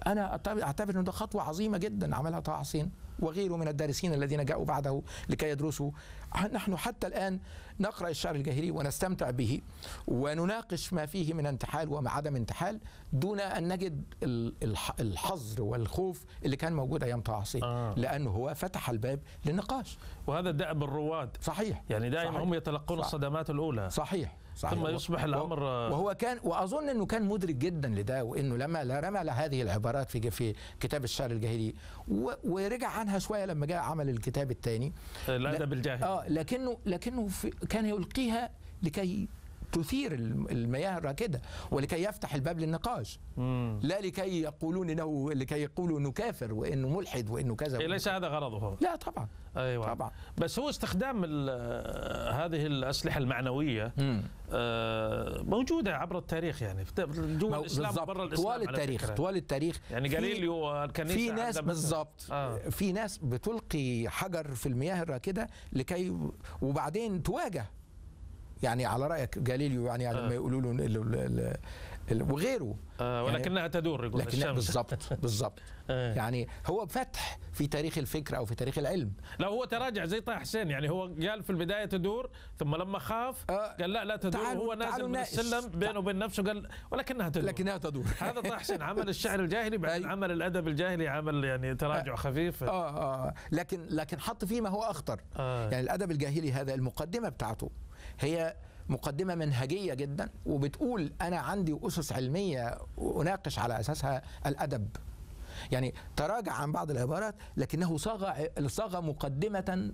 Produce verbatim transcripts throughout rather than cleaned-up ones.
أنا أعتبر أن ده خطوة عظيمة جدا عملها طه حسين وغيره من الدارسين الذين جاءوا بعده لكي يدرسوا. نحن حتى الآن نقرأ الشعر الجاهلي ونستمتع به ونناقش ما فيه من انتحال وما عدم انتحال دون أن نجد الحظر والخوف اللي كان موجود أيام طه حسين، آه. لأنه هو فتح الباب للنقاش. وهذا دأب الرواد. صحيح. يعني دائما هم يتلقون صحيح. الصدمات الأولى. صحيح. صحيح. ثم يصبح الأمر، وهو كان وأظن أنه كان مدرك جدا لده، وأنه لما رمى هذه العبارات في في كتاب الشعر الجاهلي ورجع عنها شوية لما جاء عمل الكتاب الثاني الأدب الجاهلي، آه لكنه لكنه كان يلقيها لكي تثير المياه الراكدة ولكي يفتح الباب للنقاش، مم. لا لكي يقولون انه لكي يقولوا انه كافر وانه ملحد وانه كذا. ليس هذا غرضه. لا طبعا. ايوه طبعا. بس هو استخدام هذه الاسلحه المعنويه آه موجوده عبر التاريخ، يعني جوا الاسلام وبرا الاسلام طوال التاريخ طوال التاريخ يعني جاليليو الكنيسه في ناس بالضبط آه. في ناس بتلقي حجر في المياه الراكده لكي وبعدين تواجه، يعني على رأيك جاليليو يعني لما آه. يقولوا له وغيره آه ولكنها يعني تدور يقول لكنها بالضبط بالضبط آه. يعني هو فتح في تاريخ الفكر أو في تاريخ العلم. لا هو تراجع زي طه حسين، يعني هو قال في البداية تدور ثم لما خاف آه. قال لا لا تدور، وهو نازل من السلم بينه وبين نفسه قال ولكنها تدور لكنها تدور. هذا طه حسين عمل الشعر الجاهلي بعد عمل الأدب الجاهلي عمل يعني تراجع آه. خفيف آه آه لكن لكن حط فيه ما هو أخطر آه. يعني الأدب الجاهلي هذا المقدمة بتاعته هي مقدمة منهجية جدا وبتقول أنا عندي أسس علمية أناقش على أساسها الأدب. يعني تراجع عن بعض العبارات لكنه صاغ صاغ مقدمة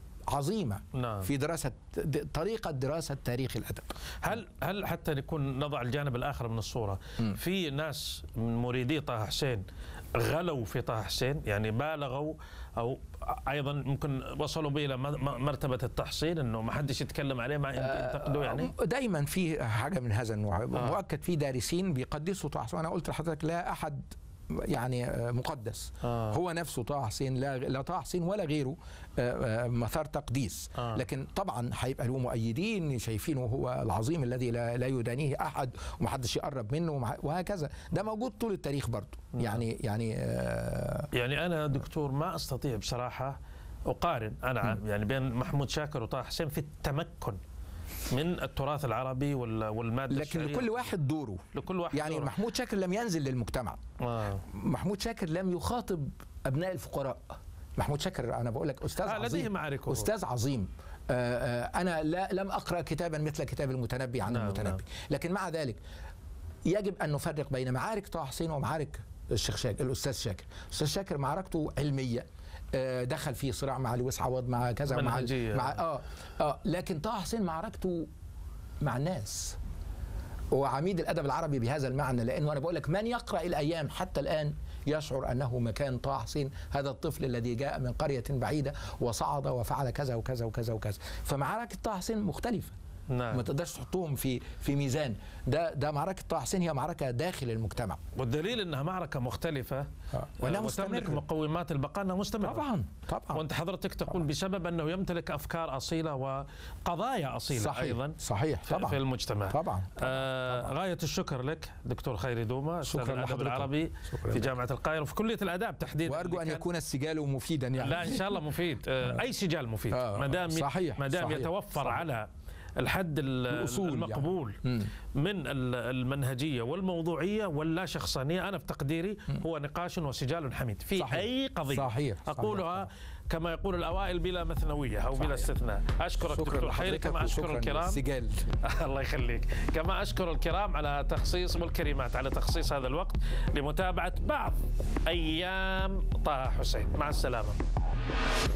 عظيمة نعم. في دراسة طريقة دراسة تاريخ الأدب. هل هل حتى نكون نضع الجانب الآخر من الصورة، م. في ناس من مريدي طه حسين غلوا في طه حسين، يعني بالغوا أو أيضا ممكن وصلوا به إلى مرتبة التحصين أنه ما حدش يتكلم عليه ما ينتقدوا؟ يعني دايما في حاجة من هذا النوع آه. مؤكد في دارسين بيقدسوا طه حسين، وأنا قلت لحضرتك لا أحد يعني مقدس آه. هو نفسه طه حسين، لا لا طه حسين ولا غيره مثار تقديس آه. لكن طبعا هيبقى له مؤيدين شايفينه هو العظيم الذي لا, لا يدانيه احد ومحدش يقرب منه وهكذا. ده موجود طول التاريخ برضه يعني يعني آه يعني انا دكتور ما استطيع بصراحه اقارن انا م. يعني بين محمود شاكر وطه حسين في التمكن من التراث العربي والمادة لكن الشعرية. لكل واحد دوره، لكل واحد يعني دوره. محمود شاكر لم ينزل للمجتمع آه. محمود شاكر لم يخاطب أبناء الفقراء. محمود شاكر أنا بقول لك أستاذ آه عظيم أستاذ عظيم آه آه أنا لا لم أقرأ كتابا مثل كتاب المتنبي عن نعم المتنبي نعم. لكن مع ذلك يجب أن نفرق بين معارك طه حسين ومعارك الشيخ شاكر الأستاذ شاكر. الأستاذ شاكر معركته علمية، دخل في صراع مع لويس عوض مع كذا مع مع اه اه لكن طه حسين معركته مع الناس وعميد الادب العربي بهذا المعنى، لانه انا بقول لك من يقرا الايام حتى الان يشعر انه مكان طه حسين هذا الطفل الذي جاء من قريه بعيده وصعد وفعل كذا وكذا وكذا وكذا. فمعركه طه حسين مختلفه نعم. ما تقدرش تحطهم في في ميزان. ده ده معركه طه حسين هي معركه داخل المجتمع، والدليل انها معركه مختلفه آه. وتملك مقومات البقاء انها مستمره. طبعا طبعا. وانت حضرتك تقول طبعًا. بسبب انه يمتلك افكار اصيله وقضايا اصيله صحيح. ايضا صحيح طبعا في المجتمع. طبعا, طبعًا. آه طبعًا. غايه الشكر لك دكتور خيري دومة، استاذ الادب العربي في جامعه القاهره وفي كليه الاداب تحديدا، وارجو ان يكون السجال مفيدا يعني. لا ان شاء الله مفيد آه. اي سجال مفيد آه. ما دام ما دام يتوفر صحيح. على الحد المقبول يعني. من المنهجية والموضوعية واللا شخصانية. أنا في تقديري هو نقاش وسجال حميد في صحيح. أي قضية صحيح. أقولها صحيح. كما يقول الأوائل بلا مثنوية أو صحيح. بلا استثناء. أشكرك دكتور خيري كما أشكر الكرام الله يخليك، كما أشكر الكرام على تخصيص والكريمات على تخصيص هذا الوقت لمتابعة بعض أيام طه حسين. مع السلامة.